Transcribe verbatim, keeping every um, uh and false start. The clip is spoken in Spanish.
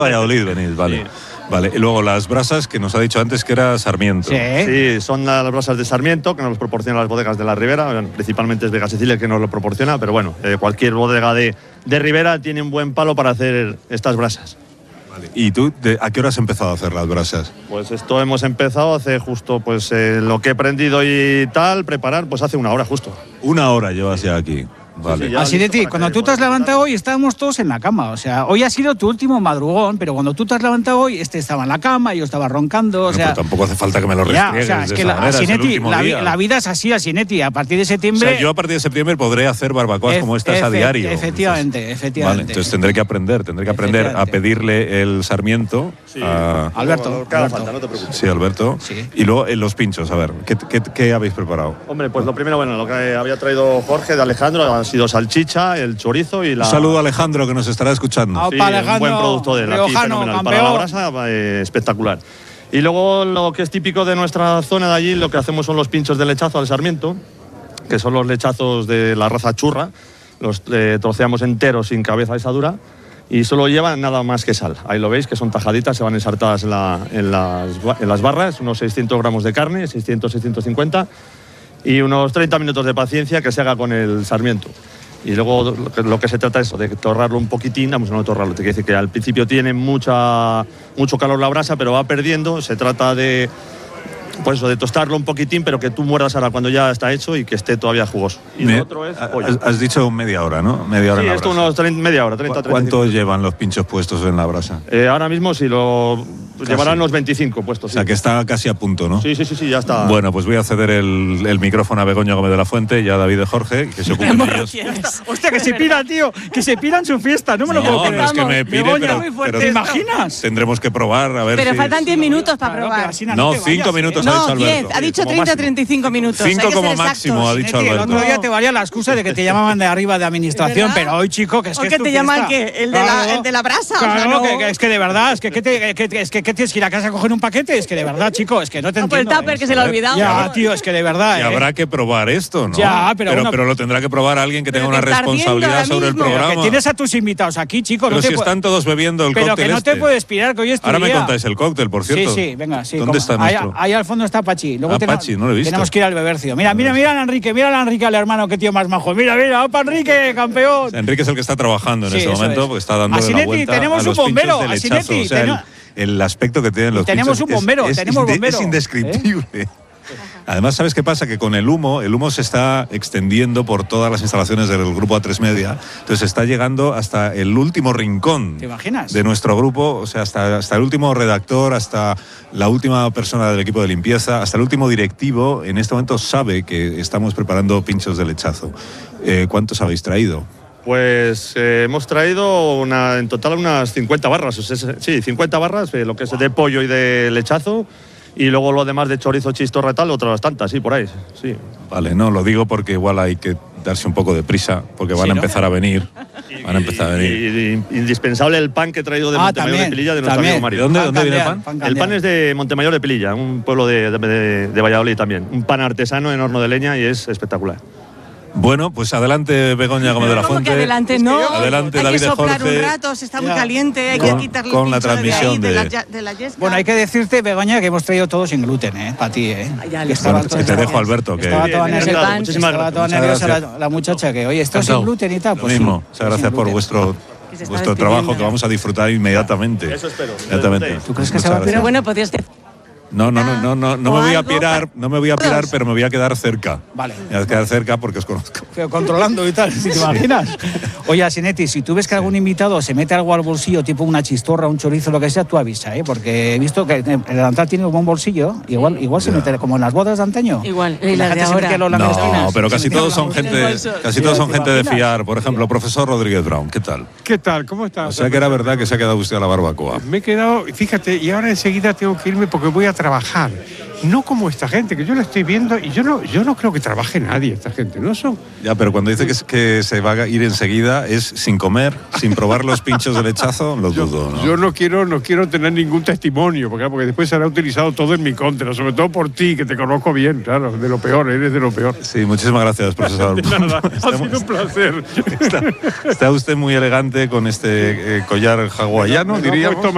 Valladolid venís, vale. Sí. Vale, y luego las brasas que nos ha dicho antes que era Sarmiento. Sí, sí, son las brasas de Sarmiento que nos proporcionan las bodegas de la Ribera. Bueno, principalmente es Vega Sicilia que nos lo proporciona, pero bueno, eh, cualquier bodega de, de Ribera tiene un buen palo para hacer estas brasas. Vale. ¿Y tú de, a qué hora has empezado a hacer las brasas? Pues esto hemos empezado hace justo pues eh, lo que he aprendido y tal, preparar, pues hace una hora justo. Una hora llevas ya aquí. Vale. Sí, sí, así de ti, cuando tú te has levantado hoy estábamos todos en la cama, o sea, hoy ha sido tu último madrugón, pero cuando tú te has levantado hoy, este estaba en la cama, yo estaba roncando, o bueno, sea… Pero tampoco hace falta que me lo restriegues. Ya, o sea, es que la, manera, Asinetti, es la, la vida es así, Asinetti, a partir de septiembre… O sea, yo a partir de septiembre podré hacer barbacoas como estas efe, a diario. Efectivamente, entonces, efectivamente. Vale, entonces tendré que aprender, tendré que aprender a pedirle el Sarmiento sí. a… Alberto. No, no, no, Alberto. falta, no te preocupes. Sí, Alberto. Sí. Y luego en los pinchos, a ver, ¿qué, qué, qué habéis preparado? Hombre, pues lo primero, bueno, lo que había traído Jorge de Alejandro ha sido salchicha, el chorizo y la… Un saludo a Alejandro que nos estará escuchando. Sí, Alejandro, un buen producto de él, aquí riojano, fenomenal. Para la brasa, eh, espectacular. Y luego lo que es típico de nuestra zona de allí, lo que hacemos son los pinchos de lechazo al Sarmiento, que son los lechazos de la raza churra. Los eh, troceamos enteros sin cabeza asadura y solo llevan nada más que sal. Ahí lo veis, que son tajaditas, se van ensartadas en, la, en, las, en las barras, unos seiscientos gramos de carne, seiscientos, seiscientos cincuenta, y unos treinta minutos de paciencia que se haga con el Sarmiento. Y luego lo que, lo que se trata es de torrarlo un poquitín, vamos, no torrarlo, te quiere decir que al principio tiene mucha, mucho calor la brasa, pero va perdiendo, se trata de, pues eso, de tostarlo un poquitín, pero que tú muerdas ahora cuando ya está hecho y que esté todavía jugoso. Y Me, lo otro es pollo. Has, has dicho media hora, ¿no? Media hora Sí, en la esto brasa. unos treinta, media hora, treinta, treinta. ¿Cuánto llevan los pinchos puestos en la brasa? Eh, ahora mismo si lo Casi. Llevarán unos veinticinco puestos. O sea, sí. que está casi a punto, ¿no? Sí, sí, sí, sí, ya está. Bueno, pues voy a ceder el, el micrófono a Begoña Gómez de la Fuente y a David de Jorge, que se ocupen ellos. Hostia, que se pira, tío, que se pira en su fiesta, no me lo No, puedo creer. no es que me pire, Begoña, pero, muy fuerte. pero ¿Te imaginas? Tendremos que probar, a ver Pero si… faltan diez minutos para Claro, probar. pero así no No, te cinco vayas, minutos ¿eh? ha dicho No, Alberto. diez, ha dicho Como treinta, máximo. treinta y cinco minutos. Cinco Hay que como ser máximo, ha exactos. dicho Sinetti, el Alberto. otro día te valía la excusa de que te llamaban de arriba de administración, pero hoy, chico, que es ¿O que que es tu te llaman fiesta. qué? ¿El de la- Claro. el de la brasa? O Claro, sea, no. que, que es que de verdad, es que, que, te- que- es que, que tienes que ir a casa a coger un paquete, es que de verdad, chico, es que no te No, por el entiendo. tupper ¿eh? que se le ha olvidado. Ya, ¿no? tío, es que de verdad, Y ¿eh? habrá que probar esto, ¿no? Ya, pero pero, bueno- pero lo tendrá que probar alguien que tenga Pero una que está ardiendo responsabilidad ahora sobre el mismo. programa. Que tienes a tus invitados aquí, chico. Pero no te si pu- están todos bebiendo el Pero cóctel que no este. te puedes pirar, que hoy es tu Ahora me día. contáis el cóctel, por cierto. Sí, sí, venga, sí. ¿Dónde como- está ahí, nuestro? ahí al fondo está Pachi. Luego Ah, tenemos- Pachi, no lo he visto. Tenemos que ir al Bebercio. Mira, mira, mira a Enrique, mira a Enrique, al hermano, qué tío más majo. Mira, mira, opa Enrique, campeón. Enrique es el que está trabajando en Sí, este eso momento, es. porque está dando la Asinetti, vuelta tenemos a un los bombero, pinchos de lechazo. Asinetti, O sea, el, tenemos- el aspecto que tienen los Tenemos pinchos un bombero, es, es tenemos inde- bombero, es indescriptible. Además, ¿sabes qué pasa? Que con el humo, el humo se está extendiendo por todas las instalaciones del grupo A tres Media, entonces está llegando hasta el último rincón ¿Te imaginas? de nuestro grupo, o sea, hasta, hasta el último redactor, hasta la última persona del equipo de limpieza, hasta el último directivo, en este momento sabe que estamos preparando pinchos de lechazo. Eh, ¿Cuántos habéis traído? Pues eh, hemos traído una, en total unas cincuenta barras. O sea, sí, cincuenta barras, eh, lo que es de pollo y de lechazo. Y luego lo demás de chorizo, chistorra, tal, otras tantas, sí, por ahí. Sí. Vale, no, lo digo porque igual hay que darse un poco de prisa, porque van Sí, a ¿no? empezar a venir. Van a empezar a venir. Y, y- indispensable el pan que he traído de Ah, Montemayor también, de Pililla de nuestro también. amigo Mario. ¿De dónde- Pan dónde viene el candeal, pan? El candeal. pan es de Montemayor de Pililla, un pueblo de, de, de- de Valladolid también. Un pan artesano en horno de leña y es espectacular. Bueno, pues adelante Begoña Gómez de la ¿Cómo Fuente. que adelante? No. Adelante, hay David que de soplar Jorge. un rato, se está muy Ya. caliente, hay Con- que quitarle con el la pincho de ahí, transmisión de, de- la, ya- de la yesca. Bueno, hay que decirte, Begoña, que hemos traído todo sin gluten, ¿eh? Para ti, ¿eh? Ya, Que le- estaba Bueno, toda- que te dejo, Alberto, que Estaba toda Bien, nerviosa, encantado, muchísimas estaba toda gracias. nerviosa Muchas la, la muchacha, que oye, esto es Encantado. sin gluten y tal. Lo Pues mismo. sí, Muchas sin gracias por gluten. vuestro, Que se está vuestro despidiendo. trabajo que vamos a disfrutar inmediatamente. Eso espero. Inmediatamente. ¿Tú crees que Muchas se va a gracias. Pero bueno, podrías decir. No, no, no, no, no, no O me voy a algo pirar, para- no me voy a pirar, todos. pero me voy a quedar cerca. Vale. Me voy a quedar cerca porque os conozco. Pero controlando y tal, si te imaginas. Oye, Asinetti, si tú ves que algún invitado se mete algo al bolsillo, tipo una chistorra, un chorizo, lo que sea, tú avisa, ¿eh? Porque he visto que el delantal tiene un buen bolsillo, igual, igual se Ya. mete, como en las bodas de antaño. Igual, Que y la las gente de se ahora. metía los No, langostinos. pero Se casi metía todos los son langostinos. gente, bolso. casi Sí, todos son ¿te gente de imaginas? fiar. Por ejemplo, profesor Rodríguez Brown, ¿qué tal? ¿Qué tal? ¿Cómo estás? O sea que era verdad que se ha quedado usted a la barbacoa. Me he quedado, fíjate, y ahora enseguida tengo que irme porque voy a trabajar. No como esta gente, que yo la estoy viendo y yo no, yo no creo que trabaje nadie, esta gente, ¿no? Son, Ya, pero cuando dice que, es- que se va a ir enseguida es sin comer, sin probar los pinchos de lechazo, lo yo, dudo, ¿no? yo no quiero, no quiero tener ningún testimonio, porque, porque después será utilizado todo en mi contra, sobre todo por ti, que te conozco bien, claro, de lo peor, eres de lo peor. Sí, muchísimas gracias, profesor. De nada, ha Está- sido un placer. está, está usted muy elegante con este eh, collar hawaiano, Me lo he diríamos. puesto